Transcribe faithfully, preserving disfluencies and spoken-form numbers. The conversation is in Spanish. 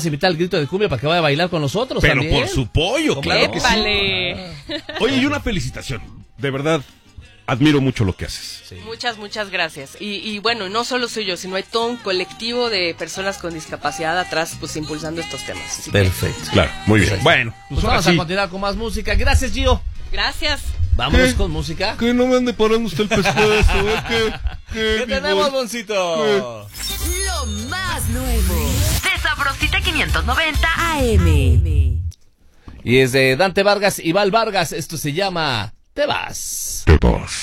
vamos a invitar al grito de cumbia para que vaya a bailar con nosotros. Pero también. por su pollo, claro que sí. ¡Épale! Oye, y una felicitación. De verdad, admiro mucho lo que haces. Sí. Muchas, muchas gracias. Y, y bueno, no solo soy yo, sino hay todo un colectivo de personas con discapacidad atrás, pues impulsando estos temas. Así que, Perfecto. Claro, muy bien. Perfecto. Bueno, Pues pues ahora vamos a sí. continuar con más música. Gracias, Gio. gracias. Vámonos ¿Qué? con música. Que no me ande parando usted el pescuezo, ¿eh? ¿Qué, qué, ¿Qué mi tenemos, buen- Boncito? Lo más nuevo de Sabrosita quinientos noventa A M. Y es de Dante Vargas y Val Vargas. Esto se llama Te vas. Te vas.